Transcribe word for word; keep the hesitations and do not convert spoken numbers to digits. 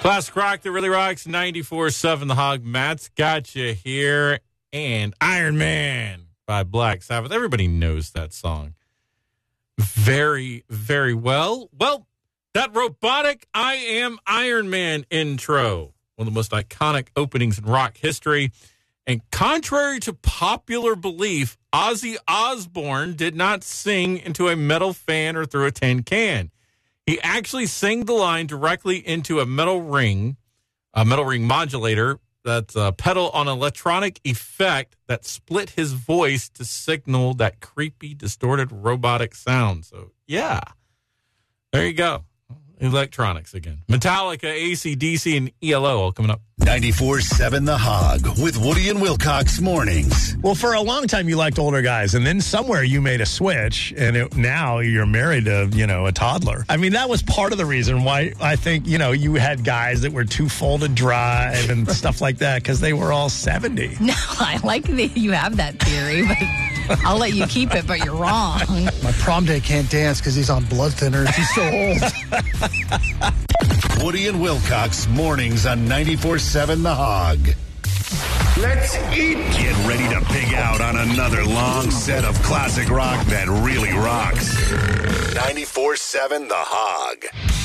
Classic rock that really rocks, ninety-four seven The Hog. Matt's got you here. And Iron Man by Black Sabbath. Everybody knows that song very, very well. Well, that robotic I Am Iron Man intro, one of the most iconic openings in rock history. And contrary to popular belief, Ozzy Osbourne did not sing into a metal fan or through a tin can. He actually sang the line directly into a metal ring, a metal ring modulator, that's a pedal on an electronic effect that split his voice to signal that creepy, distorted, robotic sound. So, yeah, there you go. Electronics again. Metallica, A C D C, and E L O all coming up. ninety-four seven The Hog with Woody and Wilcox mornings. Well, for a long time, you liked older guys, and then somewhere you made a switch, and it, now you're married to, you know, a toddler. I mean, that was part of the reason why I think, you know, you had guys that were too full to drive and stuff like that because they were all seventy. No, I like that you have that theory, but I'll let you keep it, but you're wrong. My prom date can't dance because he's on blood thinners. He's so old. Woody and Wilcox mornings on ninety-four seven The Hog. Let's eat. Get ready to pig out on another long set of classic rock that really rocks. ninety-four seven The Hog.